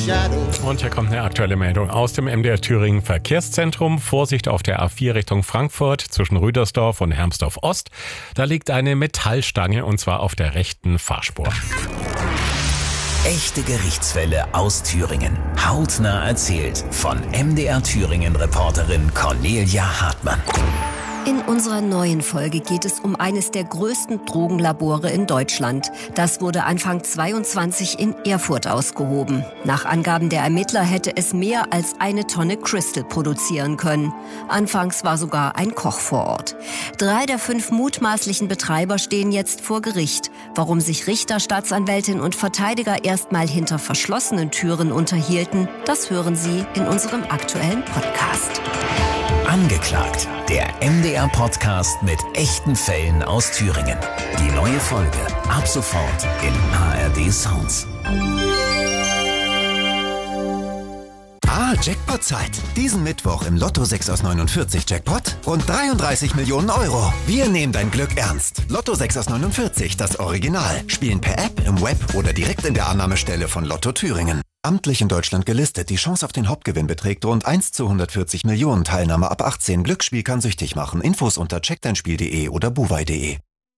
Und hier kommt eine aktuelle Meldung aus dem MDR Thüringen Verkehrszentrum. Vorsicht auf der A4 Richtung Frankfurt zwischen Rüdersdorf und Hermsdorf Ost. Da liegt eine Metallstange und zwar auf der rechten Fahrspur. Echte Gerichtsfälle aus Thüringen. Hautnah erzählt von MDR Thüringen Reporterin Cornelia Hartmann. In unserer neuen Folge geht es um eines der größten Drogenlabore in Deutschland. Das wurde Anfang 22 in Erfurt ausgehoben. Nach Angaben der Ermittler hätte es mehr als 1 Tonne Crystal produzieren können. Anfangs war sogar ein Koch vor Ort. 3 der 5 mutmaßlichen Betreiber stehen jetzt vor Gericht. Warum sich Richter, Staatsanwältin und Verteidiger erstmal hinter verschlossenen Türen unterhielten, das hören Sie in unserem aktuellen Podcast. Angeklagt, der MDR-Podcast mit echten Fällen aus Thüringen. Die neue Folge ab sofort in ARD Sounds. Jackpot-Zeit. Diesen Mittwoch im Lotto 6 aus 49 Jackpot rund 33 Millionen Euro. Wir nehmen dein Glück ernst. Lotto 6 aus 49, das Original. Spielen per App, im Web oder direkt in der Annahmestelle von Lotto Thüringen. Amtlich in Deutschland gelistet. Die Chance auf den Hauptgewinn beträgt rund 1 zu 140 Millionen. Teilnahme ab 18. Glücksspiel kann süchtig machen. Infos unter checkdeinspiel.de oder buwei.de.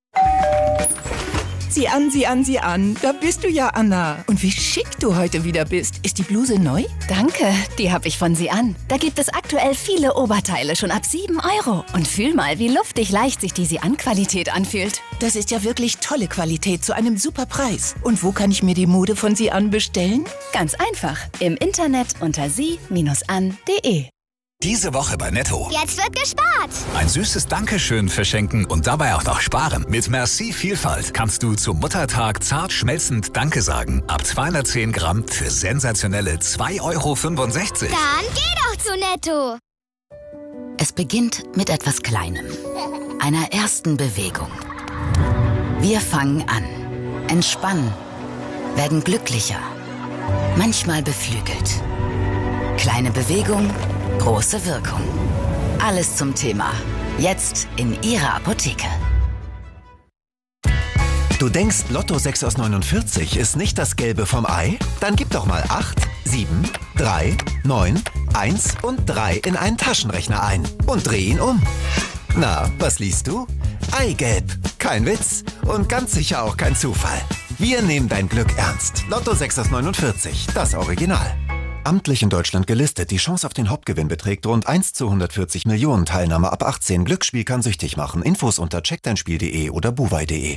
Sieh an. Da bist du ja, Anna. Und wie schick du heute wieder bist. Ist die Bluse neu? Danke, die habe ich von Sie an. Da gibt es aktuell viele Oberteile schon ab 7 Euro. Und fühl mal, wie luftig leicht sich die Sie-an-Qualität anfühlt. Das ist ja wirklich tolle Qualität zu einem super Preis. Und wo kann ich mir die Mode von Sie an bestellen? Ganz einfach. Im Internet unter sie-an.de. Diese Woche bei Netto. Jetzt wird gespart. Ein süßes Dankeschön verschenken und dabei auch noch sparen. Mit Merci Vielfalt kannst du zum Muttertag zart schmelzend Danke sagen. Ab 210 Gramm für sensationelle 2,65 Euro. Dann geh doch zu Netto. Es beginnt mit etwas Kleinem. Einer ersten Bewegung. Wir fangen an, entspannen, werden glücklicher, manchmal beflügelt. Kleine Bewegung, große Wirkung. Alles zum Thema. Jetzt in Ihrer Apotheke. Du denkst, Lotto 6 aus 49 ist nicht das Gelbe vom Ei? Dann gib doch mal 8, 7, 3, 9, 1 und 3 in einen Taschenrechner ein und dreh ihn um. Na, was liest du? Eigelb. Kein Witz und ganz sicher auch kein Zufall. Wir nehmen dein Glück ernst. Lotto 6 aus 49, das Original. Amtlich in Deutschland gelistet. Die Chance auf den Hauptgewinn beträgt rund 1 zu 140 Millionen. Teilnahme ab 18. Glücksspiel kann süchtig machen. Infos unter checkdeinspiel.de oder buwei.de.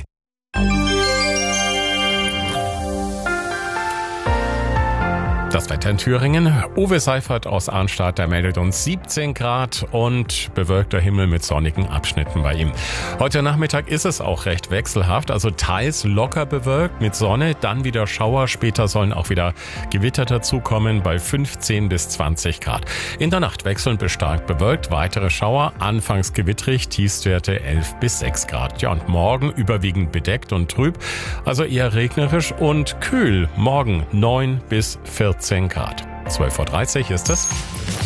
Das Wetter in Thüringen. Uwe Seifert aus Arnstadt, der meldet uns 17 Grad und bewölkter Himmel mit sonnigen Abschnitten bei ihm. Heute Nachmittag ist es auch recht wechselhaft, also teils locker bewölkt mit Sonne, dann wieder Schauer. Später sollen auch wieder Gewitter dazukommen bei 15 bis 20 Grad. In der Nacht wechselnd bis stark bewölkt, weitere Schauer, anfangs gewittrig, Tiefstwerte 11 bis 6 Grad. Ja, und morgen überwiegend bedeckt und trüb, also eher regnerisch und kühl. Morgen 9 bis 14 Grad. 12.30 Uhr ist es.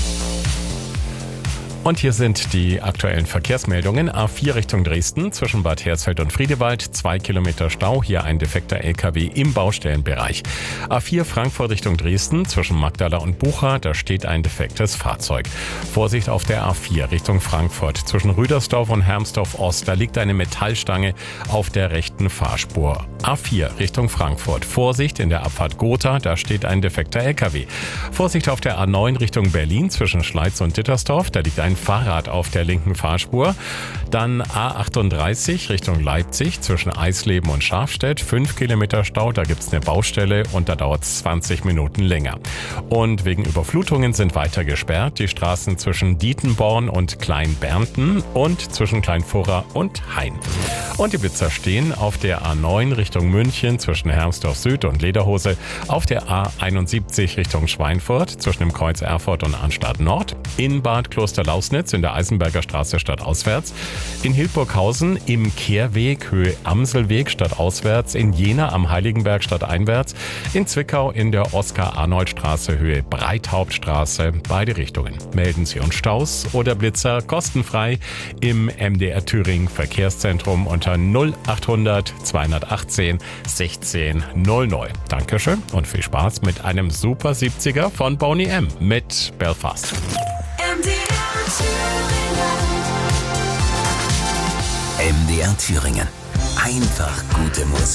Und hier sind die aktuellen Verkehrsmeldungen. A4 Richtung Dresden zwischen Bad Hersfeld und Friedewald, 2 Kilometer Stau, hier ein defekter LKW im Baustellenbereich. A4 Frankfurt Richtung Dresden zwischen Magdala und Bucha, da steht ein defektes Fahrzeug. Vorsicht auf der A4 Richtung Frankfurt zwischen Rüdersdorf und Hermsdorf Ost, da liegt eine Metallstange auf der rechten Fahrspur. A4 Richtung Frankfurt, Vorsicht in der Abfahrt Gotha, da steht ein defekter LKW. Vorsicht auf der A9 Richtung Berlin zwischen Schleiz und Dittersdorf, da liegt ein Fahrrad auf der linken Fahrspur. Dann A38 Richtung Leipzig zwischen Eisleben und Schafstedt. 5 Kilometer Stau, da gibt's eine Baustelle und da dauert es 20 Minuten länger. Und wegen Überflutungen sind weiter gesperrt die Straßen zwischen Dietenborn und Kleinbernten und zwischen Kleinfurra und Hain. Und die Blitzer stehen auf der A9 Richtung München zwischen Hermsdorf Süd und Lederhose, auf der A71 Richtung Schweinfurt zwischen dem Kreuz Erfurt und Arnstadt Nord, in Bad Klosterlausitz Stausnitz in der Eisenberger Straße stadtauswärts, in Hildburghausen im Kehrweg Höhe Amselweg stadtauswärts, in Jena am Heiligenberg stadteinwärts, in Zwickau in der Oskar-Arnold-Straße Höhe Breithauptstraße, beide Richtungen. Melden Sie uns Staus oder Blitzer kostenfrei im MDR Thüringen Verkehrszentrum unter 0800 218 16 00. Dankeschön und viel Spaß mit einem Super 70er von Boney M. mit Belfast. MDR Thüringen. Einfach gute Musik.